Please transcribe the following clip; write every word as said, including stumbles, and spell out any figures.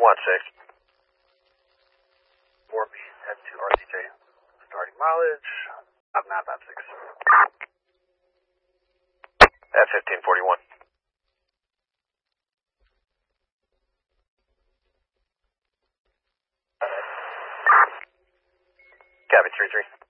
one six. four B, head to R C J. Starting mileage, up nine five six. At fifteen forty-one. Copy three three.